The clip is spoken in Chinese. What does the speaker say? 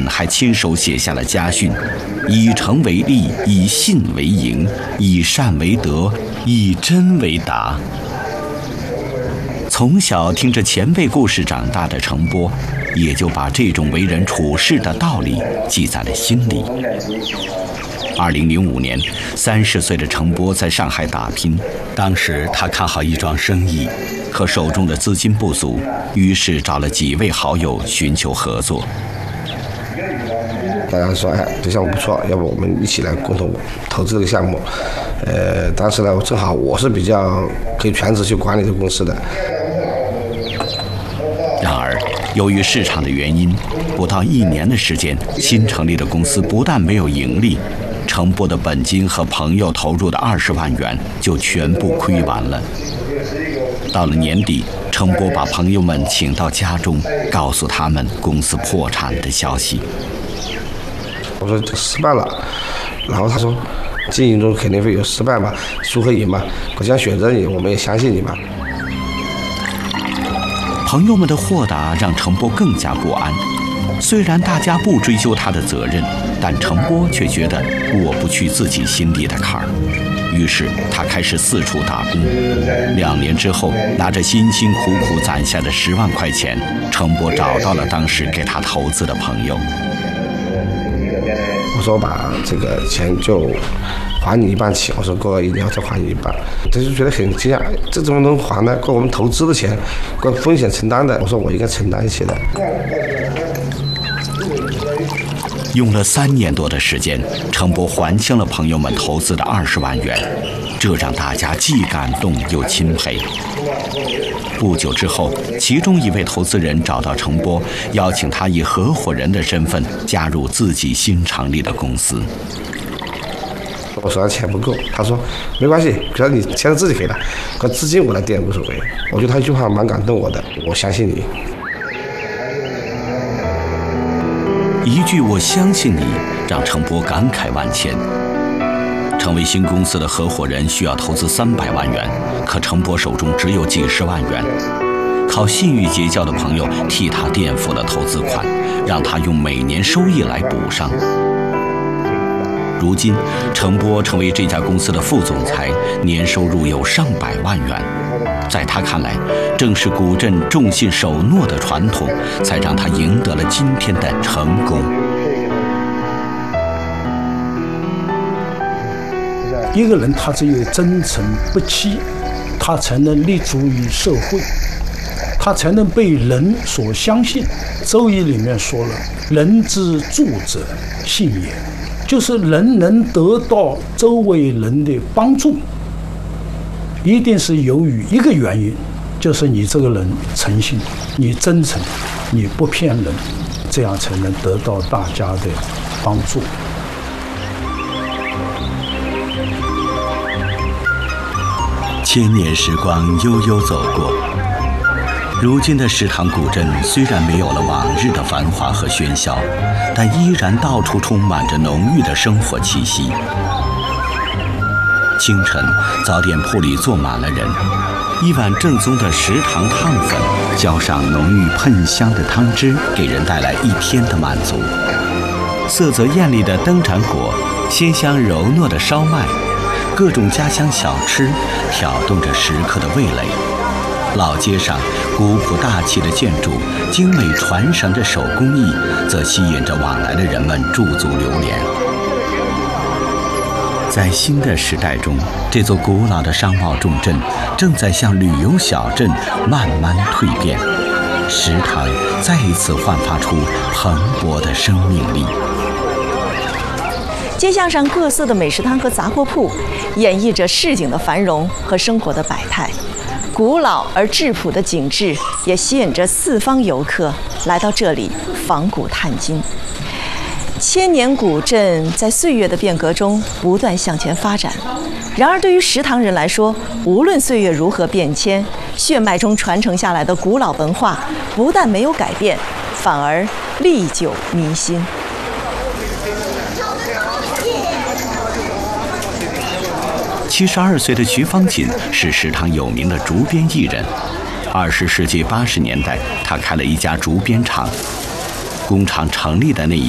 本还亲手写下了家训：以诚为利，以信为营，以善为德，以真为达。从小听着前辈故事长大的程波，也就把这种为人处事的道理记在了心里。2005年，30岁的程波在上海打拼。当时他看好一桩生意，可手中的资金不足，于是找了几位好友寻求合作。 大家说，这项目不错，要不我们一起来共同投资这个项目。当时呢，正好我是比较可以全职去管理这个公司的。 然而，由于市场的原因，不到1年的时间，新成立的公司不但没有盈利，程波的本金和朋友投入的20万元就全部亏完了。到了年底，程波把朋友们请到家中，告诉他们公司破产的消息。 我说失败了，然后他说，经营中肯定会有失败嘛，输和赢嘛，我想选择你，我们也相信你嘛。 朋友们的豁达让程波更加不安。虽然大家不追究他的责任，但程波却觉得过不去自己心里的坎儿。于是他开始四处打工。2年之后，拿着辛辛苦苦攒下的10万块钱，程波找到了当时给他投资的朋友。 我说把这个钱就还你一半起，我说过1年再还你一半，他就觉得很惊讶，这怎么能还呢？过我们投资的钱，过风险承担的，我说我应该承担一些的。 用了3年多的时间，程波还清了朋友们投资的20万元，这让大家既感动又钦佩。不久之后，其中一位投资人找到程波，邀请他以合伙人的身份加入自己新成立的公司。 我手上钱不够，他说没关系，只要你钱自己给的，可资金我来垫无所谓。我觉得他一句话蛮感动我的，我相信你。 一句我相信你，让程波感慨万千。成为新公司的合伙人需要投资300万元，可程波手中只有几十万元。靠信誉结交的朋友替他垫付了投资款，让他用每年收益来补上。如今，程波成为这家公司的副总裁，年收入有上百万元。在他看来，正是古镇重信守诺的传统，才让他赢得了今天的成功。 一个人他只有真诚不欺，他才能立足于社会，他才能被人所相信。周易里面说了，人之助者信也，就是人能得到周围人的帮助，一定是由于一个原因，就是你这个人诚信，你真诚，你不骗人，这样才能得到大家的帮助。 千年时光悠悠走过，如今的石塘古镇虽然没有了往日的繁华和喧嚣，但依然到处充满着浓郁的生活气息。清晨，早点铺里坐满了人，一碗正宗的石塘烫粉，浇上浓郁喷香的汤汁，给人带来一天的满足。色泽艳丽的灯盏果，鲜香柔糯的烧麦，各种家乡小吃挑动着食客的味蕾。老街上古朴大气的建筑，精美传神的手工艺，则吸引着往来的人们驻足流连。在新的时代中，这座古老的商贸重镇正在向旅游小镇慢慢蜕变，石塘再一次焕发出蓬勃的生命力。 街巷上各色的美食摊和杂货铺，演绎着市井的繁荣和生活的百态。古老而质朴的景致，也吸引着四方游客来到这里访古探今。千年古镇在岁月的变革中不断向前发展，然而对于石塘人来说，无论岁月如何变迁，血脉中传承下来的古老文化不但没有改变，反而历久弥新。 72岁的徐方锦是石塘有名的竹编艺人。20世纪80年代，他开了一家竹编厂。工厂成立的那一